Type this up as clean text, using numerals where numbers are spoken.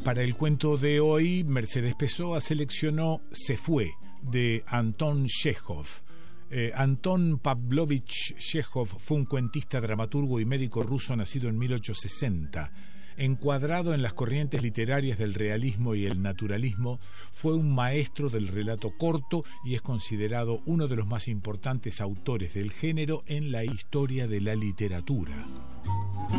Para el cuento de hoy, Mercedes Pessoa seleccionó Se fue, de Anton Chejov. Anton Pavlovich Chejov fue un cuentista, dramaturgo y médico ruso nacido en 1860. Encuadrado en las corrientes literarias del realismo y el naturalismo, fue un maestro del relato corto y es considerado uno de los más importantes autores del género en la historia de la literatura.